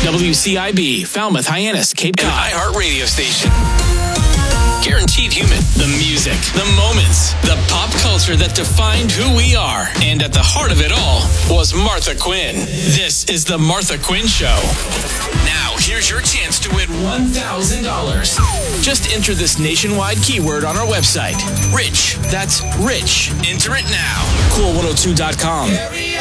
WCIB, Falmouth, Hyannis, Cape Cod. An iHeart radio station. Guaranteed human. The music, the moments, the pop culture that defined who we are. And at the heart of it all was Martha Quinn. This is The Martha Quinn Show. Now, here's your chance to win $1,000. Just enter this nationwide keyword on our website. Rich. That's rich. Enter it now. Cool102.com.